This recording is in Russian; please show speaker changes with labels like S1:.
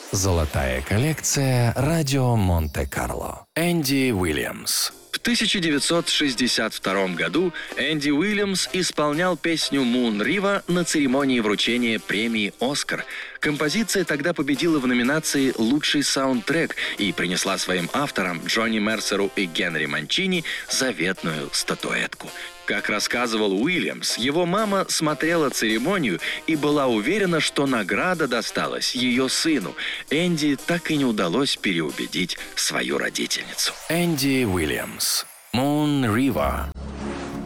S1: Золотая коллекция «Радио Монте-Карло». Энди Уильямс.
S2: В 1962 году Энди Уильямс исполнял песню «Moon River» на церемонии вручения премии «Оскар». Композиция тогда победила в номинации «Лучший саундтрек» и принесла своим авторам Джонни Мерсеру и Генри Манчини заветную статуэтку. Как рассказывал Уильямс, его мама смотрела церемонию и была уверена, что награда досталась ее сыну. Энди так и не удалось переубедить свою родительницу.
S1: Энди Уильямс. Moon River.